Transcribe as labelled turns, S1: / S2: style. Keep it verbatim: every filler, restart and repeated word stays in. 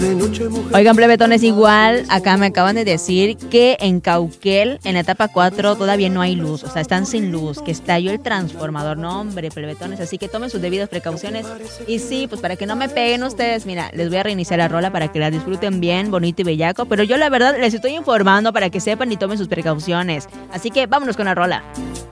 S1: Oigan, plebetones, igual acá me acaban de decir que en Cauquel, en la etapa cuatro, todavía no hay luz, o sea, están sin luz, que estalló el transformador. No, hombre, plebetones, así que tomen sus debidas precauciones. Y sí, pues para que no me peguen ustedes, mira, les voy a reiniciar la rola para que la disfruten bien, bonito y bellaco, pero yo la verdad les estoy informando para que sepan y tomen sus precauciones. Así que vámonos con la rola.